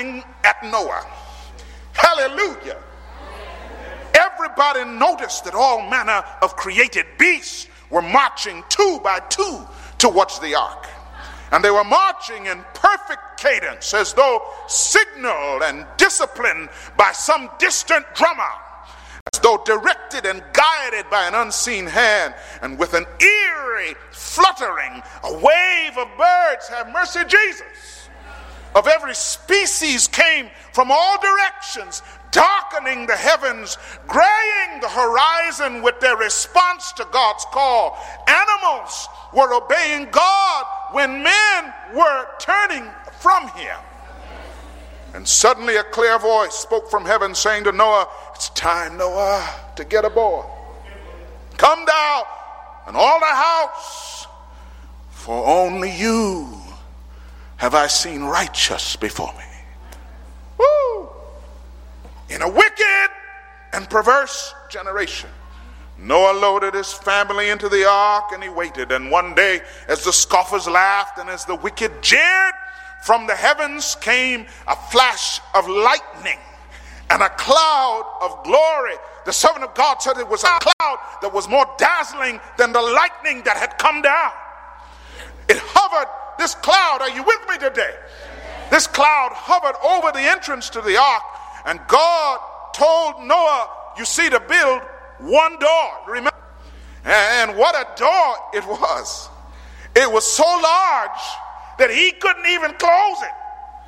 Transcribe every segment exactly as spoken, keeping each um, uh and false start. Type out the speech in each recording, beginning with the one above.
marching at Noah. Hallelujah. Everybody noticed that all manner of created beasts were marching two by two towards the ark. And they were marching in perfect cadence, as though signaled and disciplined by some distant drummer, as though directed and guided by an unseen hand. And with an eerie fluttering, a wave of birds, have mercy, Jesus, of every species came from all directions, darkening the heavens, graying the horizon with their response to God's call. Animals were obeying God when men were turning from him. And suddenly a clear voice spoke from heaven, saying to Noah, "It's time, Noah, to get aboard. Come down and all the house, for only you have I seen righteous before me." Woo! In a wicked and perverse generation, Noah loaded his family into the ark, and he waited. And one day, as the scoffers laughed and as the wicked jeered, from the heavens came a flash of lightning and a cloud of glory. The servant of God said it was a cloud that was more dazzling than the lightning that had come down. It hovered, this cloud, are you with me today? This cloud hovered over the entrance to the ark, and God told Noah, you see, to build one door. Remember? And what a door it was. It was so large that he couldn't even close it.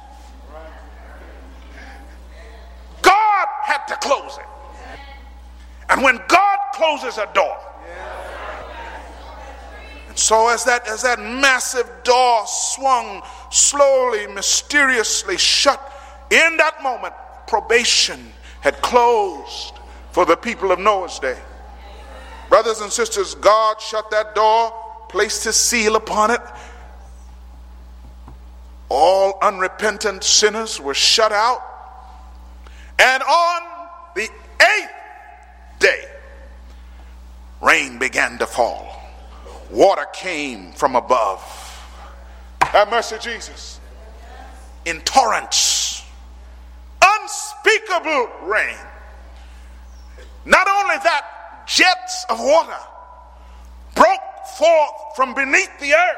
God had to close it. And when God closes a door, and so as that as that massive door swung slowly, mysteriously shut, in that moment, probation had closed for the people of Noah's day. Brothers and sisters, God shut that door, placed his seal upon it. All unrepentant sinners were shut out. And on the eighth day, rain began to fall. Water came from above. Have mercy, Jesus. In torrents. Unspeakable rain. Not only that, jets of water broke forth from beneath the earth.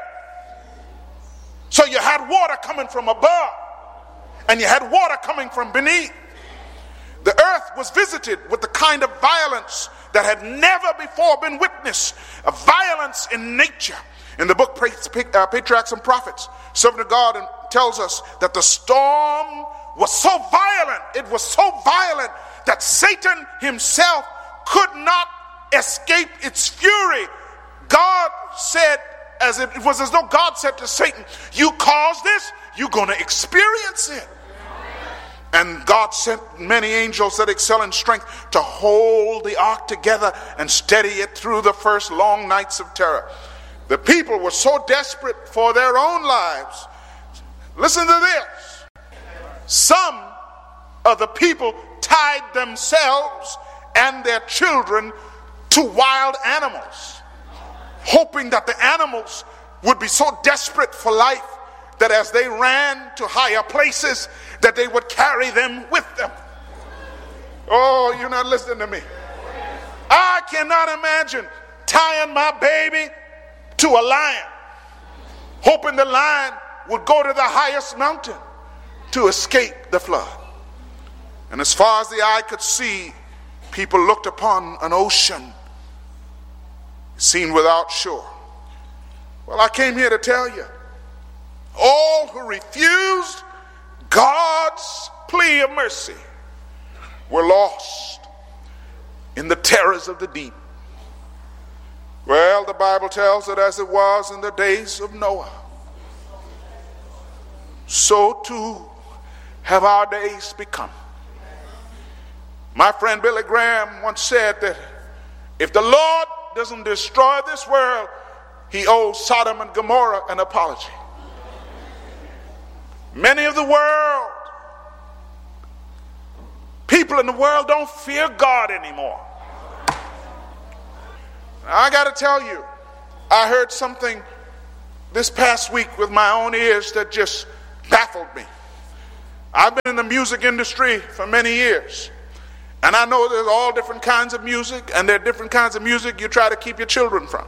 So you had water coming from above, and you had water coming from beneath. The earth was visited with the kind of violence that had never before been witnessed, a violence in nature. In the book Patriarchs and Prophets, servant of God tells us that the storm was so violent, it was so violent that Satan himself could not escape its fury. God said, as it, it was as though God said to Satan, you caused this, you're going to experience it. And God sent many angels that excel in strength to hold the ark together and steady it through the first long nights of terror. The people were so desperate for their own lives. Listen to this. Some of the people tied themselves and their children to wild animals, hoping that the animals would be so desperate for life that as they ran to higher places, that they would carry them with them. Oh, you're not listening to me. I cannot imagine tying my baby to a lion, hoping the lion would go to the highest mountain to escape the flood. And as far as the eye could see, people looked upon an ocean seen without shore. Well, I came here to tell you, all who refused God's plea of mercy were lost in the terrors of the deep. Well, the Bible tells it as it was in the days of Noah, so too have our days become. My friend Billy Graham once said that if the Lord doesn't destroy this world, he owes Sodom and Gomorrah an apology. Many of the world, people in the world don't fear God anymore. I got to tell you, I heard something this past week with my own ears that just baffled me. I've been in the the music industry for many years. And I know there's all different kinds of music, and there are different kinds of music you try to keep your children from.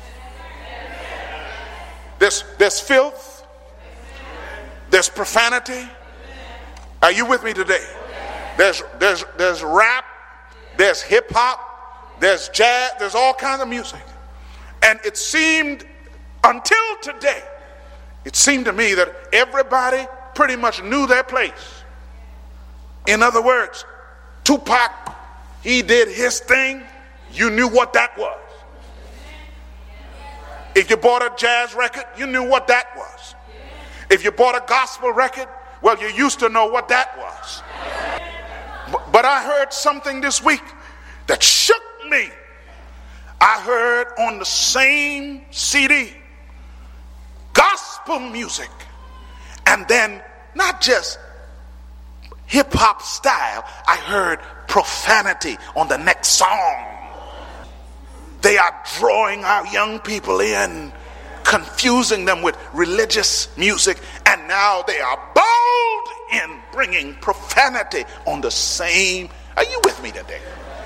There's, there's filth. There's profanity. Are you with me today? There's, there's, there's rap. There's hip hop. There's jazz. There's all kinds of music. And it seemed, until today, it seemed to me that everybody pretty much knew their place. In other words, Tupac, he did his thing. You knew what that was. If you bought a jazz record, you knew what that was. If you bought a gospel record, well, you used to know what that was. But, but I heard something this week that shook me. I heard on the same C D, gospel music, and then not just hip-hop style, I heard profanity on the next song. They are drawing our young people in, confusing them with religious music, and now they are bold in bringing profanity on the same. Are you with me today?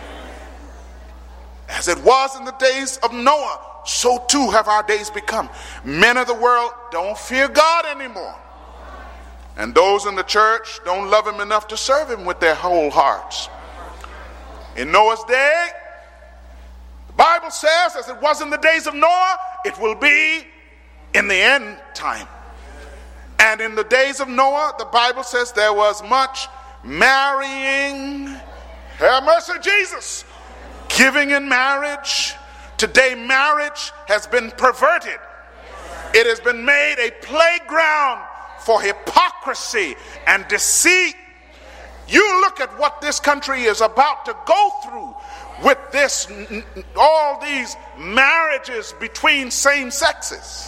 As it was in the days of Noah, so too have our days become. Men of the world don't fear God anymore. And those in the church don't love him enough to serve him with their whole hearts. In Noah's day, the Bible says, as it was in the days of Noah, it will be in the end time. And in the days of Noah, the Bible says there was much marrying. Have mercy, Jesus. Giving in marriage. Today, marriage has been perverted. It has been made a playground for hypocrisy and deceit. You look at what this country is about to go through with this, all these marriages between same sexes.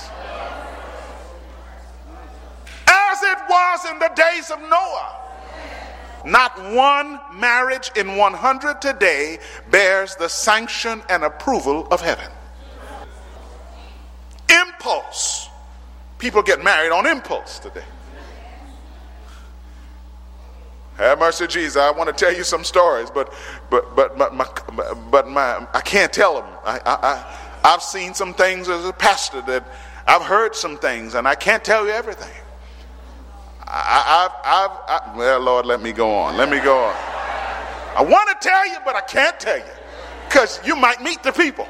As it was in the days of Noah. Not one marriage in one hundred today bears the sanction and approval of heaven. Impulse. People get married on impulse today. Have mercy, Jesus. I want to tell you some stories, but but but but my, but my I can't tell them. I, I I I've seen some things as a pastor that I've heard some things, and I can't tell you everything. I, I've, I've, I, well, Lord, let me go on. Let me go on. I want to tell you, but I can't tell you, because you might meet the people.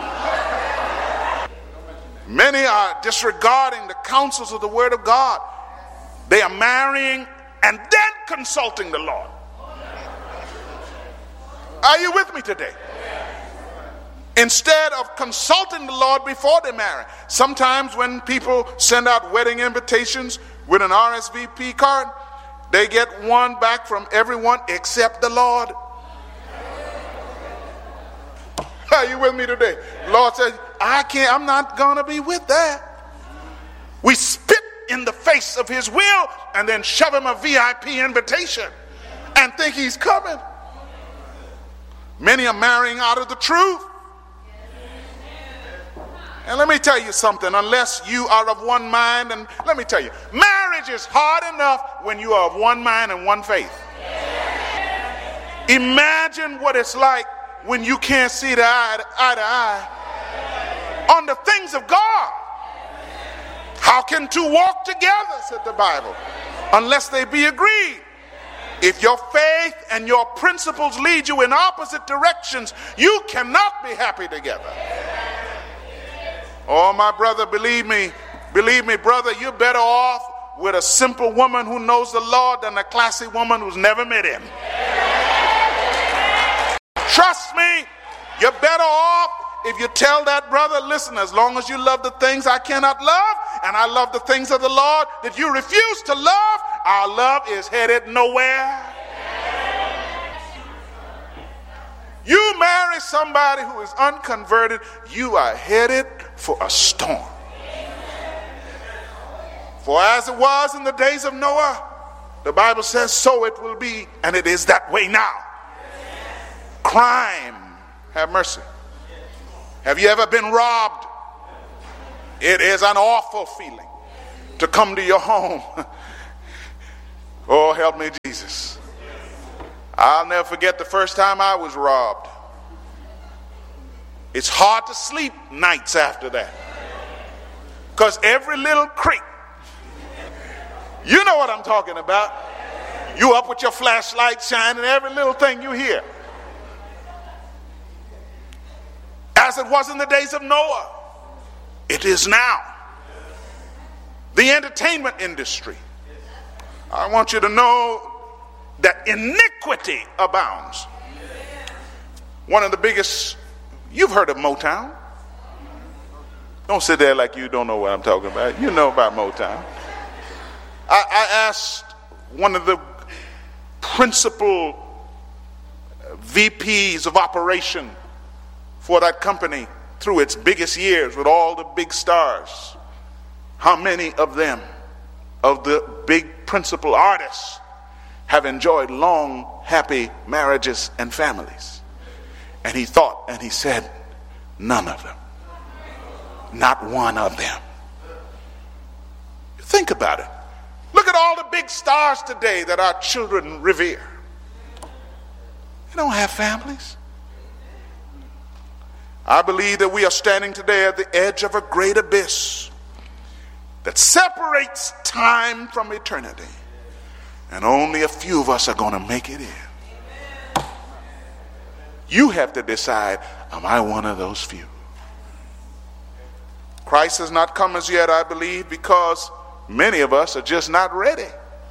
Many are disregarding the counsels of the Word of God. They are marrying and then consulting the Lord. Are you with me today? Instead of consulting the Lord before they marry. Sometimes when people send out wedding invitations with an R S V P card, they get one back from everyone except the Lord. Are you with me today? The Lord says, I can't, I'm not going to be with that. We spit in the face of his will and then shove him a V I P invitation and think he's coming. Many are marrying out of the truth. And let me tell you something, unless you are of one mind, and let me tell you, marriage is hard enough when you are of one mind and one faith. Imagine what it's like when you can't see the eye to eye, to eye on the things of God. How can two walk together, said the Bible, unless they be agreed? If your faith and your principles lead you in opposite directions, you cannot be happy together. Oh, my brother, believe me, believe me, brother, you're better off with a simple woman who knows the Lord than a classy woman who's never met him. Trust me, you're better off if you tell that brother, listen, as long as you love the things I cannot love, and I love the things of the Lord that you refuse to love, our love is headed nowhere. You marry somebody who is unconverted, you are headed for a storm. For as it was in the days of Noah, the Bible says, so it will be, and it is that way now. Crime, have mercy. Have you ever been robbed? It is an awful feeling to come to your home. Oh, help me, Jesus. I'll never forget the first time I was robbed. It's hard to sleep nights after that. Because every little creak, you know what I'm talking about. You up with your flashlight shining, every little thing you hear. As it was in the days of Noah, it is now. The entertainment industry. I want you to know that iniquity abounds. One of the biggest, you've heard of Motown. Don't sit there like you don't know what I'm talking about. You know about Motown. I, I asked one of the principal V Ps of operation for that company through its biggest years with all the big stars, how many of them, of the big principal artists, have enjoyed long, happy marriages and families. And he thought and he said, none of them. Not one of them. Think about it. Look at all the big stars today that our children revere. They don't have families. I believe that we are standing today at the edge of a great abyss that separates time from eternity. And only a few of us are going to make it in. You have to decide, am I one of those few? Christ has not come as yet, I believe, because many of us are just not ready.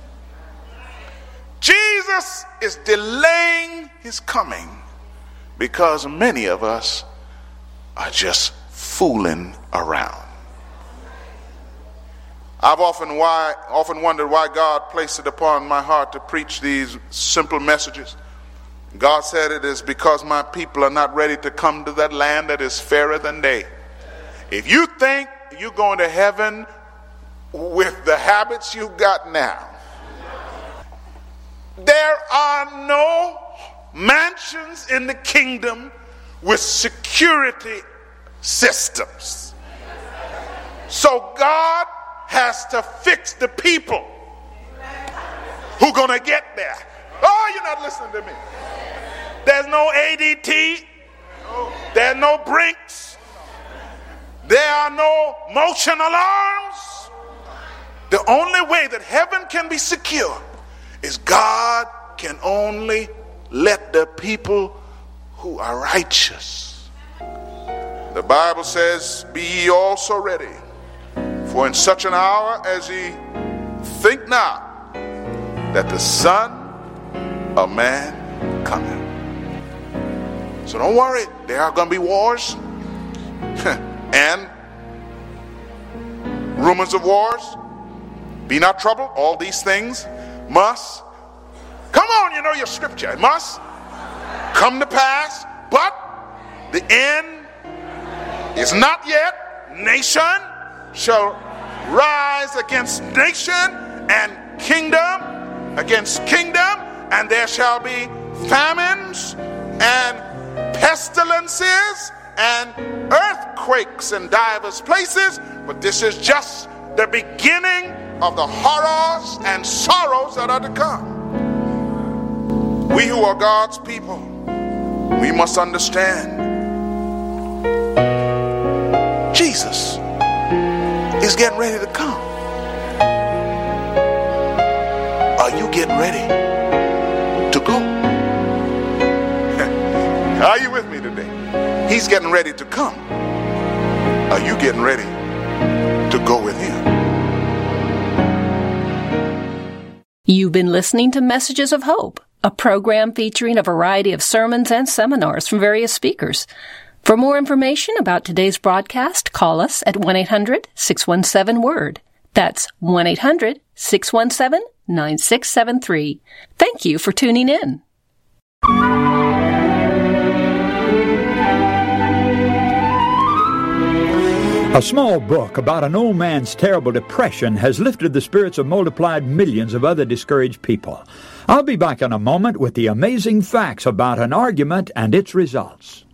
Jesus is delaying his coming because many of us are just fooling around. I've often why often wondered why God placed it upon my heart to preach these simple messages. God said it is because my people are not ready to come to that land that is fairer than they. If you think you're going to heaven with the habits you've got now, there are no mansions in the kingdom with security systems. So God has to fix the people who are going to get there. Oh, you're not listening to me. There's no A D T. There's no brinks. There are no motion alarms. The only way that heaven can be secure is God can only let the people who are righteous. The Bible says, be ye also ready, for in such an hour as ye think not that the Son of Man cometh. So don't worry, there are going to be wars and rumors of wars. Be not troubled. All these things must, come on, you know your scripture, it must come to pass, but the end is not yet. Nation shall rise against nation, and kingdom against kingdom, and there shall be famines and pestilences and earthquakes in divers places. But this is just the beginning of the horrors and sorrows that are to come. We who are God's people, we must understand Jesus is getting ready to come. Are you getting ready to go? Are you with me today? He's getting ready to come. Are you getting ready to go with him? You've been listening to Messages of Hope, a program featuring a variety of sermons and seminars from various speakers. For more information about today's broadcast, call us at one eight hundred six one seven word. That's one eight hundred six one seven nine six seven three. Thank you for tuning in. A small book about an old man's terrible depression has lifted the spirits of multiplied millions of other discouraged people. I'll be back in a moment with the amazing facts about an argument and its results.